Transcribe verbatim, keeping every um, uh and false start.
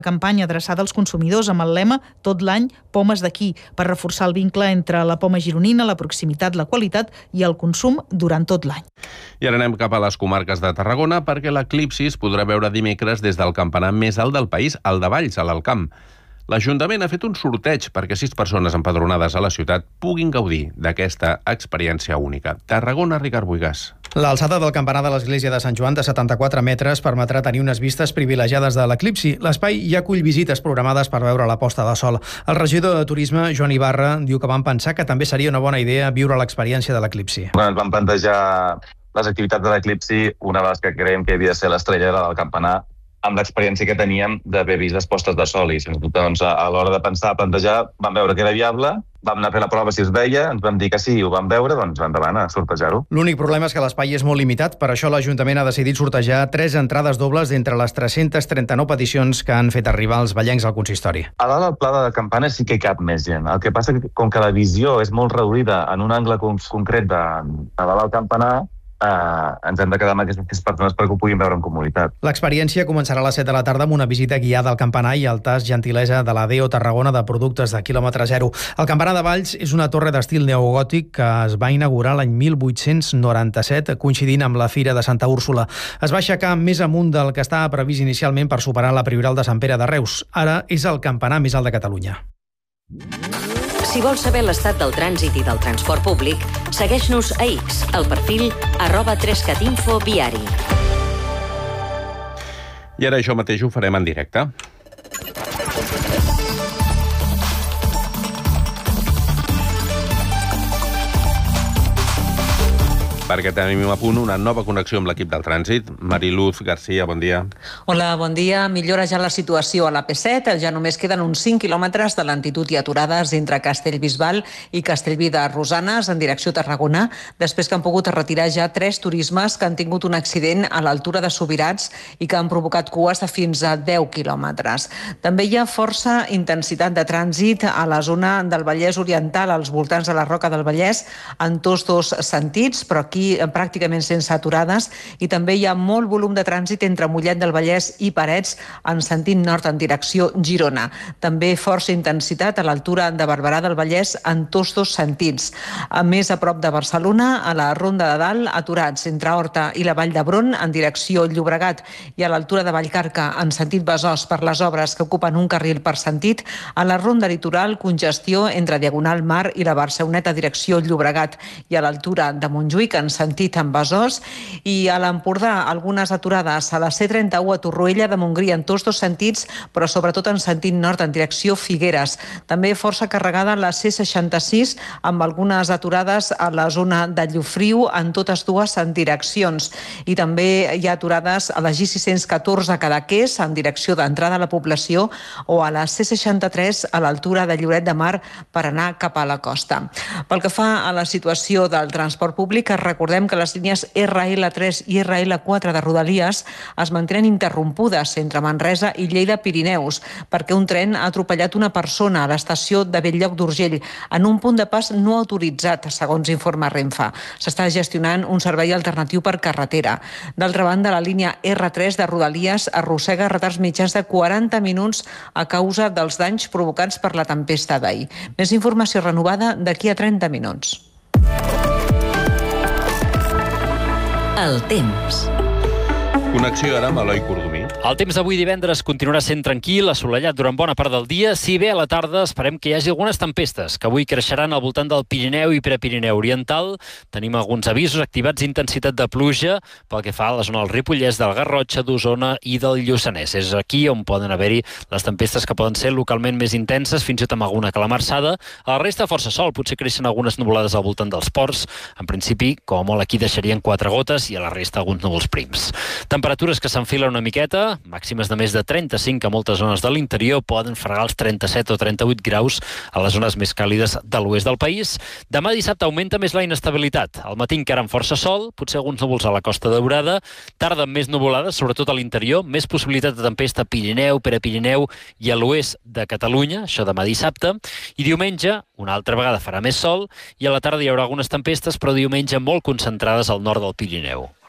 campanya adreçada als consumidors amb el lema Tot l'any, pomes d'aquí, per reforçar el vincle entre la poma gironina, la proximitat, la qualitat i el consum durant tot l'any. I ara anem cap a les comarques de Tarragona perquè l'eclipsi es podrà veure dimecres des del campanar més alt del país, el de Valls, a l'Alt Camp. L'Ajuntament ha fet un sorteig perquè sis persones empadronades a la ciutat puguin gaudir d'aquesta experiència única. Tarragona, Ricard Buigàs. L'alçada del campanar de l'església de Sant Joan de setanta-quatre metres permetrà tenir unes vistes privilegiades de l'eclipsi. L'espai ja acull visites programades per veure la posta de sol. El regidor de Turisme, Joan Ibarra, diu que van pensar que també seria una bona idea viure l'experiència de l'eclipsi. Quan ens vam plantejar les activitats de l'eclipsi, una de les que creiem que havia de ser l'estrella era del campanar, amb l'experiència que teníem d'haver vist les postes de sol. I doncs, a l'hora de pensar, plantejar, vam veure que era viable, vam anar a fer la prova si es veia, ens vam dir que sí i ho vam veure, doncs endavant a sortejar-ho. L'únic problema és que l'espai és molt limitat, per això l'Ajuntament ha decidit sortejar tres entrades dobles d'entre les tres-centes trenta-nou peticions que han fet arribar els vallencs al consistori. A dalt del pla de campana sí que hi cap més gent. El que passa que com que la visió és molt reduïda en un angle concret de, de dalt del campanar, Uh, ens hem de quedar amb aquestes persones perquè ho puguin veure en comunitat. L'experiència començarà a les set de la tarda amb una visita guiada al campanar i el tast gentilesa de la D E O Tarragona de productes de quilòmetre zero. El campanar de Valls és una torre d'estil neogòtic que es va inaugurar l'any mil vuit-cents noranta-set, coincidint amb la Fira de Santa Úrsula. Es va aixecar més amunt del que estava previst inicialment per superar la Prioral de Sant Pere de Reus. Ara és el campanar més alt de Catalunya. Si vols saber l'estat del trànsit i del transport públic, segueix-nos a X, al perfil arroba trescatinfo viari. I ara això mateix ho farem en directe. Perquè tenim a punt una nova connexió amb l'equip del trànsit. Mariluz García, bon dia. Hola, bon dia. Millora ja la situació a l'A P set. Ja només queden uns cinc quilòmetres de lentitud i aturades entre Castellbisbal i Castellví de Rosanes en direcció a Tarragona, després que han pogut retirar ja tres turismes que han tingut un accident a l'altura de Subirats i que han provocat cues de fins a deu quilòmetres. També hi ha força intensitat de trànsit a la zona del Vallès Oriental, als voltants de la Roca del Vallès, en tots dos sentits, però aquí pràcticament sense aturades, i també hi ha molt volum de trànsit entre Mollet del Vallès i Parets en sentit nord en direcció Girona. També força intensitat a l'altura de Barberà del Vallès en tots dos sentits. A més, a prop de Barcelona, a la Ronda de Dalt, aturats entre Horta i la Vall d'Hebron en direcció Llobregat i a l'altura de Vallcarca en sentit Besòs per les obres que ocupen un carril per sentit. A la Ronda Litoral, congestió entre Diagonal Mar i la Barceloneta direcció Llobregat i a l'altura de Montjuïc en sentit en Besòs, i a l'Empordà algunes aturades a la C trenta-u a Torroella de Montgrí en tots dos sentits, però sobretot en sentit nord en direcció Figueres. També força carregada la C seixanta-sis amb algunes aturades a la zona de Llofriu en totes dues en direccions, i també hi ha aturades a la G sis cents catorze a Cadaqués en direcció d'entrada a la població o a la C seixanta-tres a l'altura de Lloret de Mar per anar cap a la costa. Pel que fa a la situació del transport públic, recordem que les línies R L tres i R L quatre de Rodalies es mantenen interrompudes entre Manresa i Lleida Pirineus perquè un tren ha atropellat una persona a l'estació de Bell-lloc d'Urgell en un punt de pas no autoritzat, segons informa Renfe. S'està gestionant un servei alternatiu per carretera. D'altra banda, la línia R tres de Rodalies arrossega retards mitjans de quaranta minuts a causa dels danys provocats per la tempesta d'ahir. Més informació renovada d'aquí a trenta minuts. El temps. Connexió ara amb Eloi Cordomí. El temps d'avui divendres continuarà sent tranquil, assolellat durant bona part del dia. Si bé a la tarda esperem que hi hagi algunes tempestes, que avui creixeran al voltant del Pirineu i Prepirineu Oriental. Tenim alguns avisos activats d'intensitat de pluja pel que fa a la zona del Ripollès, del Garrotxa, d'Osona i del Lluçanès. És aquí on poden haver-hi les tempestes que poden ser localment més intenses, fins i tot amb alguna calamarsada. A la resta força sol, potser creixen algunes nuvolades al voltant dels ports. En principi, com a molt aquí deixarien quatre gotes i a la resta alguns núvols prims. Temperatures que s'enfilen una miqueta, màximes de més de trenta-cinc a moltes zones de l'interior, poden fregar els trenta-set o trenta-vuit graus a les zones més càlides de l'oest del país. Demà dissabte augmenta més la inestabilitat. Al matí encara amb força sol, potser alguns núvols a la Costa Daurada, tarda amb més nuvolades, sobretot a l'interior, més possibilitat de tempesta a Pirineu, Prepirineu i a l'oest de Catalunya, això demà dissabte, i diumenge una altra vegada farà més sol i a la tarda hi haurà algunes tempestes, però diumenge molt concentrades al nord del Pirineu.